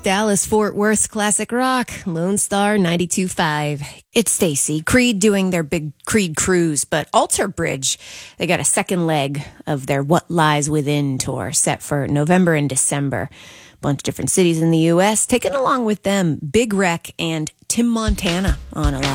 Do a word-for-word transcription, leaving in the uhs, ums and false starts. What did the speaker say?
Dallas, Fort Worth, classic rock, Lone Star ninety-two point five. It's Stacy. Creed doing their big Creed cruise, but Alter Bridge, they got a second leg of their What Lies Within tour set for November and December. A bunch of different cities in the U S taking along with them Big Wreck and Tim Montana on a lot.